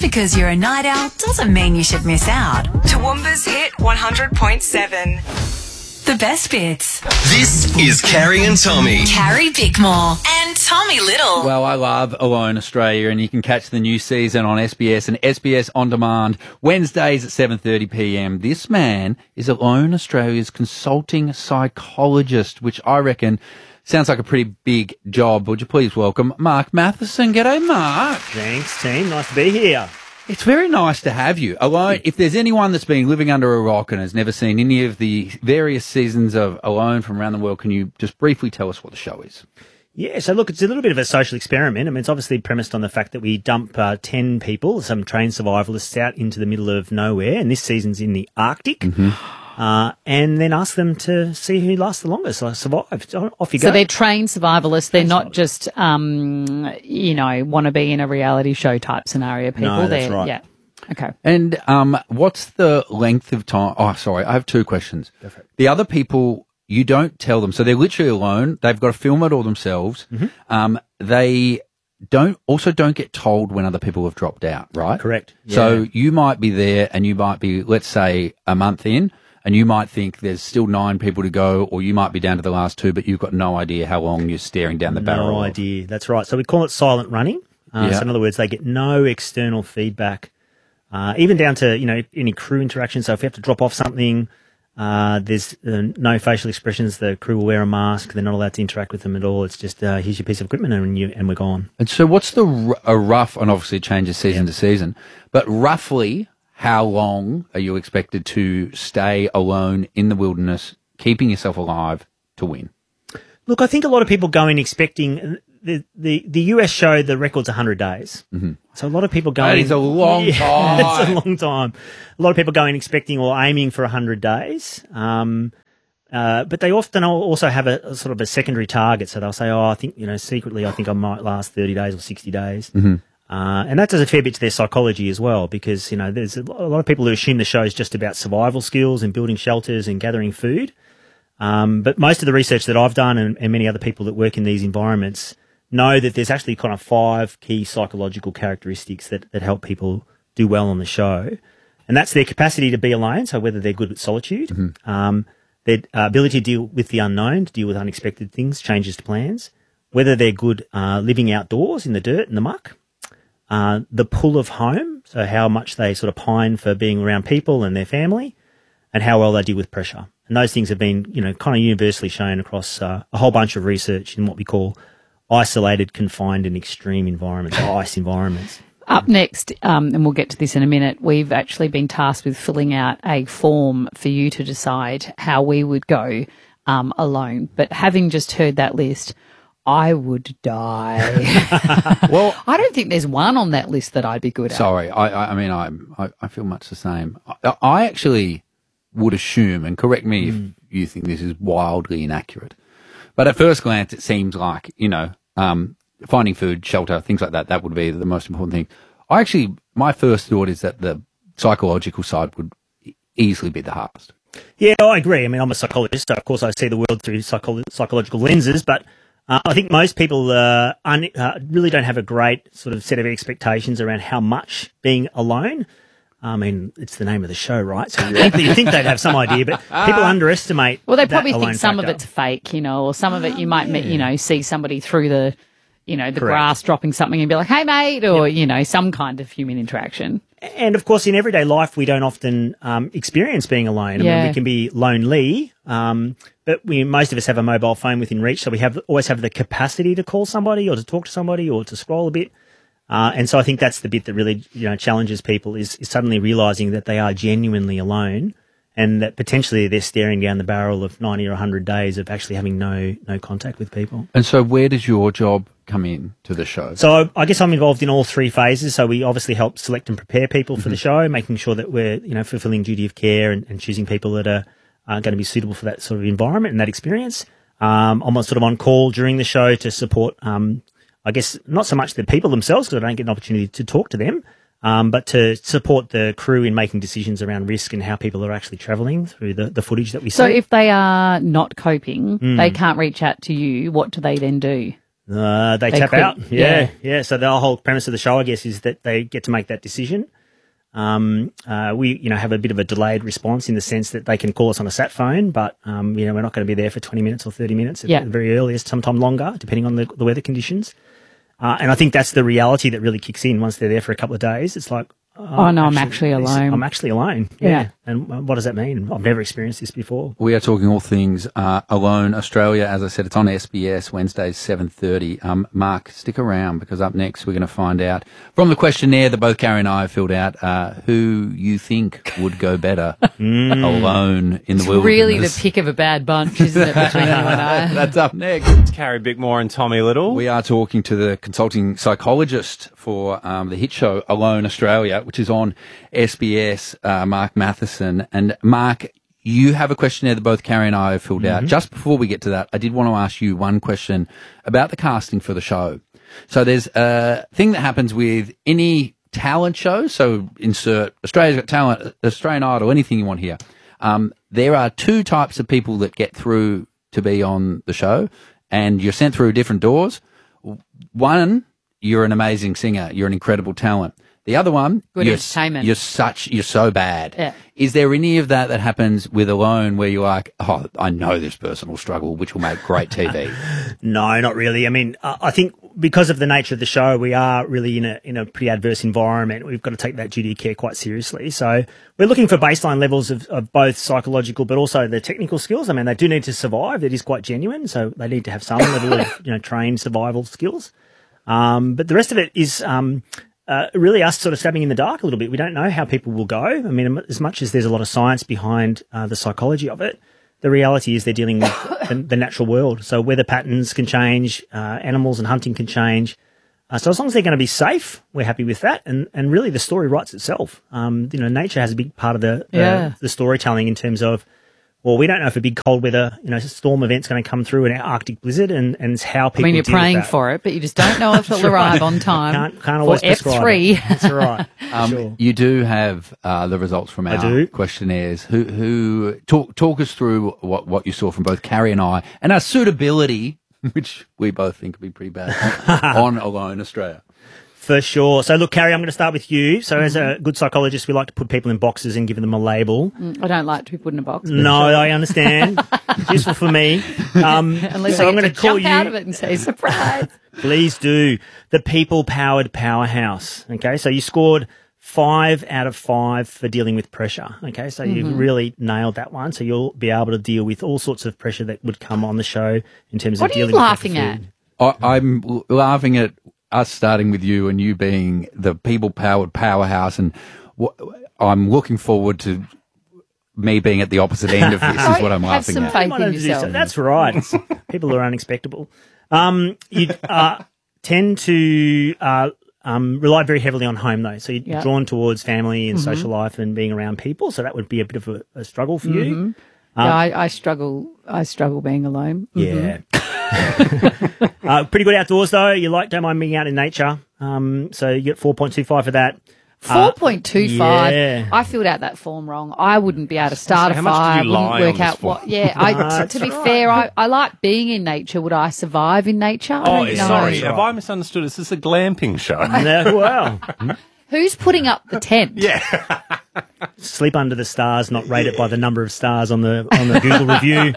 because you're a night owl doesn't mean you should miss out. Toowoomba's Hit 100.7. The best bits. This is Carrie and Tommy. Carrie Bickmore and Tommy Little. Well, I love Alone Australia, and you can catch the new season on SBS and SBS On Demand Wednesdays at 7:30 p.m. This man is Alone Australia's consulting psychologist, which I reckon sounds like a pretty big job. Would you please welcome Mark Matheson? G'day, Mark. Thanks, team. Nice to be here. It's very nice to have you. Alone, if there's anyone that's been living under a rock and has never seen any of the various seasons of Alone from around the world, can you just briefly tell us what the show is? Yeah, so look, it's a little bit of a social experiment. I mean, it's obviously premised on the fact that we dump 10 people, some trained survivalists, out into the middle of nowhere, and this season's in the Arctic. And then ask them to see who lasts the longest, like survive. Off you go. So they're trained survivalists. They're not just, want to be in a reality show type scenario people. No, that's right. Yeah. Okay. And what's the length of time? Oh, sorry, I have two questions. The other people, you don't tell them. So they're literally alone. They've got to film it all themselves. They don't get told when other people have dropped out, right? Correct. So you might be there and you might be, let's say, a month in, and you might think there's still 9 people to go, or you might be down to the last 2, but you've got no idea how long you're staring down the barrel. No idea. That's right. So we call it silent running. So in other words, they get no external feedback, even down to, any crew interaction. So if we have to drop off something, there's no facial expressions. The crew will wear a mask. They're not allowed to interact with them at all. It's just, here's your piece of equipment and we're gone. And so what's a rough, and obviously it changes season to season, but roughly how long are you expected to stay alone in the wilderness, keeping yourself alive to win? Look, I think a lot of people go in expecting the US show, the record's 100 days. So a lot of people go That in. is a long time. It's a long time. A lot of people go in expecting or aiming for 100 days. But they often also have a sort of a secondary target. So they'll say, I think, secretly, I think I might last 30 days or 60 days. And that does a fair bit to their psychology as well, because, there's a lot of people who assume the show is just about survival skills and building shelters and gathering food. But most of the research that I've done and many other people that work in these environments know that there's actually kind of 5 key psychological characteristics that help people do well on the show. And that's their capacity to be alone, so whether they're good at solitude, their ability to deal with the unknown, to deal with unexpected things, changes to plans, whether they're good living outdoors in the dirt and the muck, the pull of home, so how much they sort of pine for being around people and their family, and how well they deal with pressure. And those things have been, kind of universally shown across a whole bunch of research in what we call isolated, confined and extreme environments, ICE environments. Up next, and we'll get to this in a minute, we've actually been tasked with filling out a form for you to decide how we would go alone. But having just heard that list, I would die. Well, I don't think there's one on that list that I'd be good at. Sorry, I feel much the same. I actually would assume, and correct me if you think this is wildly inaccurate, but at first glance it seems like, finding food, shelter, things like that would be the most important thing. My first thought is that the psychological side would easily be the hardest. Yeah, I agree. I mean, I'm a psychologist, so of course I see the world through psychological lenses, but I think most people really don't have a great sort of set of expectations around how much being alone. I mean, it's the name of the show, right? So you think they'd have some idea, but people underestimate. Well, they probably that think some factor. of it's fake, or some of it you might, see somebody through the grass dropping something and be like, "Hey, mate," or some kind of human interaction. And of course, in everyday life, we don't often experience being alone. I mean, we can be lonely, but most of us have a mobile phone within reach, so we always have the capacity to call somebody or to talk to somebody or to scroll a bit. And so I think that's the bit that really challenges people is suddenly realising that they are genuinely alone, and that potentially they're staring down the barrel of 90 or 100 days of actually having no contact with people. And so where does your job come in to the show? So I guess I'm involved in all 3 phases. So we obviously help select and prepare people for the show, making sure that we're, fulfilling duty of care and choosing people that are going to be suitable for that sort of environment and that experience. I'm sort of on call during the show to support, I guess, not so much the people themselves, because I don't get an opportunity to talk to them, but to support the crew in making decisions around risk and how people are actually travelling through the footage that we see. So if they are not coping, they can't reach out to you, what do they then do? They tap quit. out. Yeah. So the whole premise of the show, I guess, is that they get to make that decision. We, have a bit of a delayed response in the sense that they can call us on a sat phone, but, we're not going to be there for 20 minutes or 30 minutes at the very earliest, sometime longer, depending on the weather conditions. And I think that's the reality that really kicks in once they're there for a couple of days. It's like, I'm actually alone. I'm actually alone. Yeah. And what does that mean? I've never experienced this before. We are talking all things Alone Australia. As I said, it's on SBS, Wednesdays, 7:30. Mark, stick around because up next we're going to find out from the questionnaire that both Carrie and I have filled out who you think would go better alone in the wilderness. Really the pick of a bad bunch, isn't it, between you and I? That's up next. It's Carrie Bickmore and Tommy Little. We are talking to the consulting psychologist for the hit show Alone Australia, which is on SBS, Mark Matheson. And Mark, you have a questionnaire that both Carrie and I have filled out. Just before we get to that, I did want to ask you one question about the casting for the show. So there's a thing that happens with any talent show. So insert Australia's Got Talent, Australian Idol, anything you want here. There are two types of people that get through to be on the show, and you're sent through different doors. One, you're an amazing singer. You're an incredible talent. The other one, Good entertainment. you're so bad. Yeah. Is there any of that happens with Alone where you're like, oh, I know this person will struggle, which will make great TV? No, not really. I mean, I think because of the nature of the show, we are really in a pretty adverse environment. We've got to take that duty of care quite seriously. So we're looking for baseline levels of both psychological but also the technical skills. I mean, they do need to survive. It is quite genuine. So they need to have some level of, trained survival skills. But the rest of it is really us sort of stabbing in the dark a little bit. We don't know how people will go. I mean, as much as there's a lot of science behind the psychology of it, the reality is they're dealing with the natural world. So weather patterns can change, animals and hunting can change. So as long as they're going to be safe, we're happy with that. And really the story writes itself. Nature has a big part of the storytelling in terms of, well, we don't know if a big cold weather, storm event's going to come through an Arctic blizzard and it's how people you're deal with praying that. for it, but you just don't know if it'll arrive on time. Can't always for prescribe F3. it. That's right. Sure. You do have the results from our questionnaires. Who talk us through what you saw from both Carrie and I and our suitability, which we both think would be pretty bad, on Alone Australia. For sure. So look, Carrie, I'm going to start with you. So as a good psychologist, we like to put people in boxes and give them a label. I don't like to be put in a box. No, I understand. It's useful for me. Unless so I I'm get going to call jump you. out of it and say, surprise. Please do. The people-powered powerhouse. Okay, so you scored 5 out of 5 for dealing with pressure. Okay, so you've really nailed that one. So you'll be able to deal with all sorts of pressure that would come on the show in terms What of are you dealing with laughing at? food. I'm laughing at us starting with you and you being the people-powered powerhouse, and I'm looking forward to me being at the opposite end of this is what I'm Have laughing some at. faith Might have in to do yourself. so. That's right. People are unexpectable. You tend to rely very heavily on home, though. So you're drawn towards family and social life and being around people. So that would be a bit of a struggle for you. I struggle being alone. Yeah. Pretty good outdoors, though. Don't mind being out in nature. So you get 4.25 for that. 4.25. Yeah. I filled out that form wrong. I wouldn't be able to start How a much did fire. you Wouldn't lie work on out this form? what. Yeah. To be fair, I like being in nature. Would I survive in nature? I Oh, don't know. sorry. Have I misunderstood? Is this a glamping show? Well, Who's putting up the tent? Yeah. sleep under the stars, not rated by the number of stars on the Google review.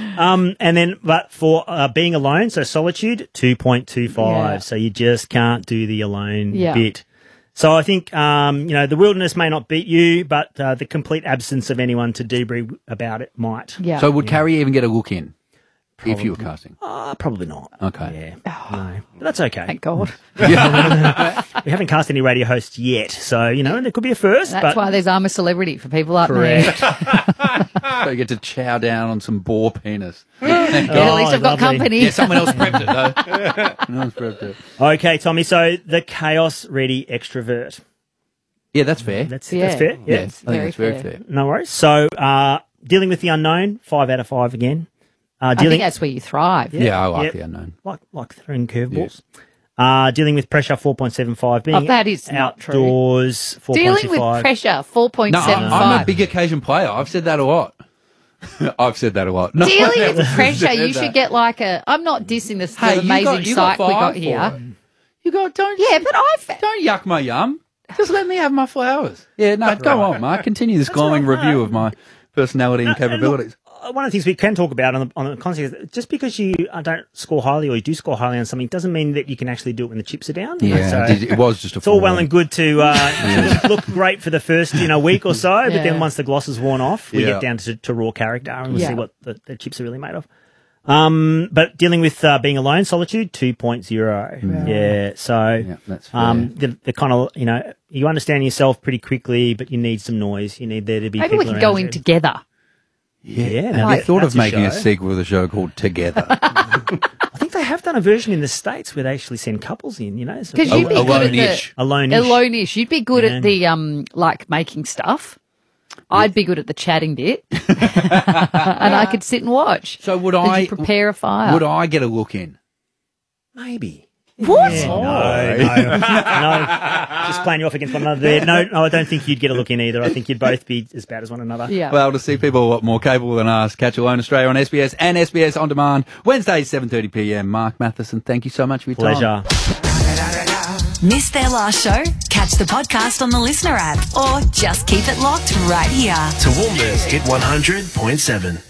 But for being alone, so solitude, 2.25. Yeah. So you just can't do the alone Yeah. bit. So I think, the wilderness may not beat you, but the complete absence of anyone to debrief about it might. Yeah. So would Carrie even get a look in if you were casting? Probably not. Okay. Yeah. No. But that's okay. Thank God. We haven't cast any radio hosts yet. So, there could be a first. That's but why there's I'm a Celebrity for people like correct. me. So you get to chow down on some boar penis. At least I've got lovely. company. Yeah, someone else prepped it though. No one's prepped it. Okay, Tommy. So the chaos-ready extrovert. Yeah, that's fair. That's Yeah. fair. Yeah. I think that's very fair. No worries. So, dealing with the unknown, 5 out of 5 again. I think that's where you thrive. Yeah, I like Yeah. the unknown. Like throwing curveballs. Dealing with pressure, 4.75. Being that is not true. outdoors, 4.25. Dealing with pressure, 4.75. No, I'm a big occasion player. I've said that a lot. I've said that a lot. No, Dealing I with never pressure, said you that. should get like a. I'm not dissing this Hey, the amazing psych we got here. You got don't. Yeah, but Don't yuck my yum. Just let me have my flowers. Yeah, no, go on, Mark. Continue this glowing review of my personality and capabilities. One of the things we can talk about on the concept is just because you don't score highly or you do score highly on something doesn't mean that you can actually do it when the chips are down. Yeah, So it was just a. it's all well and good to look great for the first week or so, but Yeah. then once the gloss is worn off, we Yeah. get down to raw character and we'll Yeah. see what the chips are really made of. But dealing with being alone, solitude 2.0. Yeah, so Yeah, that's fair. the kind of you understand yourself pretty quickly, but you need some noise. You need there to be Maybe we people can go around in you. together. Yeah, I thought that's of making a show. sequel with a show called Together. I think they have done a version in the States where they actually send couples in, so- Because you'd be good at Alone-ish. Alone-ish. Alone-ish. You'd be good Yeah. at the like making stuff. I'd be good at the chatting bit, and I could sit and watch. So would Did I you prepare a fire? Would I get a look in? Maybe. What? Yeah, no. Just playing you off against one another there. No, I don't think you'd get a look in either. I think you'd both be as bad as one another. Yeah. Well, to see people a lot more capable than us, catch Alone Australia on SBS and SBS On Demand, Wednesdays, 7:30 p.m. Mark Matheson, thank you so much for your time. Pleasure. Missed their last show? Catch the podcast on the Listener app or just keep it locked right here. Toowoomba's Hit 100.7.